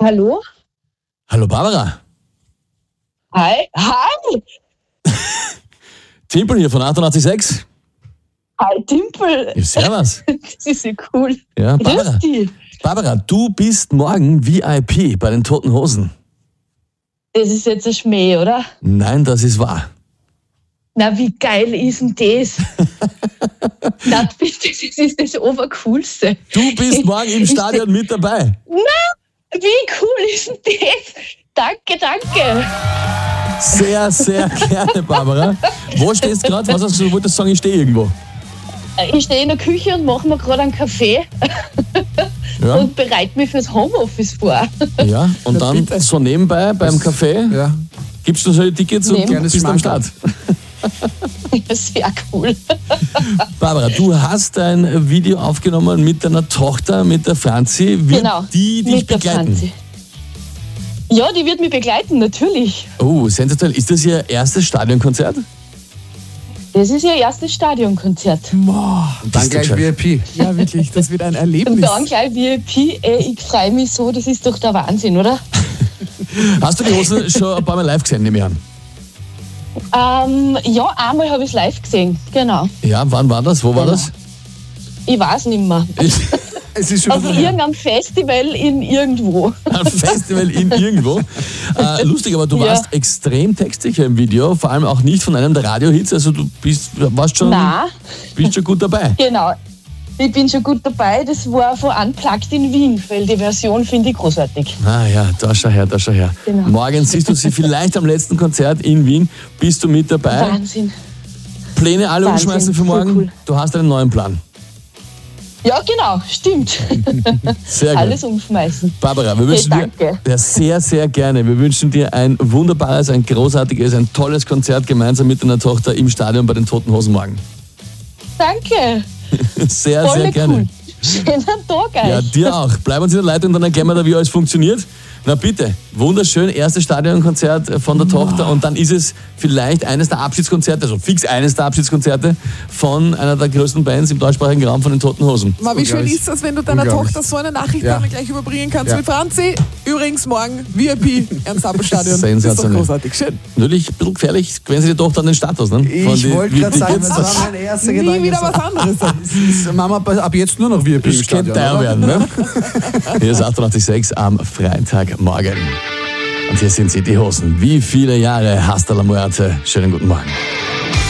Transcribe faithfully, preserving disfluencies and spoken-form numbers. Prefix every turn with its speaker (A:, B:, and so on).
A: Hallo?
B: Hallo Barbara.
A: Hi. Hi.
B: Timpel hier von achtundachtzig Komma sechs.
A: Hi, Timpel.
B: Ja, servus.
A: Das ist ja cool.
B: Ja, Barbara.
A: Grüß dich.
B: Barbara, du bist morgen V I P bei den Toten Hosen.
A: Das ist jetzt ein Schmäh, oder?
B: Nein, das ist wahr.
A: Na, wie geil ist denn das? Na, das ist das, das Obercoolste.
B: Du bist morgen im Stadion mit dabei.
A: Na, wie cool ist denn das? Danke, danke.
B: Sehr, sehr gerne, Barbara. Wo stehst du gerade? Was hast du, du wolltest sagen, ich stehe irgendwo?
A: Ich stehe in der Küche und mache mir gerade einen Kaffee
B: Ja.
A: und bereite mich fürs Homeoffice vor.
B: Ja, und
C: Na,
B: dann
C: bitte.
B: so nebenbei beim Kaffee
C: Ja.
B: gibst du so die Tickets und
A: Neben-
B: bist am Start.
A: Sehr cool.
B: Barbara, du hast ein Video aufgenommen mit deiner Tochter, mit der Franzi. Wird
A: Genau.
B: die dich
A: mit der
B: begleiten?
A: Franzi. Ja, die wird mich begleiten, natürlich.
B: Oh, sensationell. Ist das ihr erstes Stadionkonzert?
A: Das ist ihr erstes Stadionkonzert.
C: Boah. Und dann
B: Bist du
C: gleich V I P.
D: Ja, wirklich, das wird ein
A: Und
D: Erlebnis.
A: dann gleich V I P. Ey, ich freue mich so, das ist doch der Wahnsinn, oder?
B: Hast du die Hosen schon ein paar Mal live gesehen, nehme ich an?
A: Ähm, ja, einmal habe ich es live gesehen, genau.
B: Ja, wann war das? Wo war
A: Genau.
B: das?
A: Ich weiß nicht mehr.
C: Es ist schon
A: Auf
C: wieder her.
A: irgendeinem Festival in irgendwo.
B: Ein Festival in irgendwo. Äh, lustig, aber du
A: Ja.
B: warst extrem textsicher im Video, vor allem auch nicht von einem der Radiohits, also du bist, warst schon,
A: Nein,
B: bist schon gut dabei.
A: genau. Ich bin schon gut dabei. Das war von Unplugged in Wien, weil die Version finde ich großartig.
B: Ah ja, da schau her, da schau her.
A: Genau.
B: Morgen siehst du sie vielleicht am letzten Konzert in Wien. Bist du mit dabei?
A: Wahnsinn.
B: Pläne alle
A: Wahnsinn,
B: umschmeißen für
A: voll
B: morgen?
A: cool.
B: Du hast einen neuen Plan.
A: Ja, genau, stimmt.
B: Sehr gut.
A: Alles umschmeißen.
B: Barbara, wir wünschen
A: Hey,
B: dir
A: danke.
B: ja, sehr, sehr gerne. Wir wünschen dir ein wunderbares, ein großartiges, ein tolles Konzert gemeinsam mit deiner Tochter im Stadion bei den Toten Hosen morgen.
A: Danke.
B: Sehr,
A: Voll
B: sehr gerne.
A: cool. Schönen Tag euch.
B: Ja, dir auch. Bleib uns in der Leitung, dann erklären wir da, wie alles funktioniert. Na bitte, wunderschön, erstes Stadionkonzert von der Tochter und dann ist es vielleicht eines der Abschiedskonzerte, also fix eines der Abschiedskonzerte von einer der größten Bands im deutschsprachigen Raum von den Toten Hosen.
D: Ma, wie schön
C: Unglaublich.
D: ist das, wenn du deiner
C: Unglaublich.
D: Tochter so eine Nachricht
C: Ja.
D: dann gleich überbringen kannst
C: Ja.
D: wie Franzi. Übrigens morgen V I P Ernst-Happel-Stadion. Das ist doch
B: Sensationell.
D: großartig. Schön.
B: Natürlich ein bisschen gefährlich, gewähren sie die Tochter an den Status, ne? Von
C: Ich
B: die-
C: wollte
B: wie-
C: gerade
B: die
C: sagen,
B: geht's
C: das
B: da?
C: war mein erster
D: Nie
C: Gedanke.
D: wieder was anderes.
C: Das ist Mama ab jetzt nur noch V I P im
B: Das
C: Stadion,
B: könnte teuer
C: oder?
B: werden, ne? Hier ist achtundachtzig Komma sechs am Freitagmorgen. Und hier sind sie, die Hosen. Wie viele Jahre? Hasta la muerte. Schönen guten Morgen.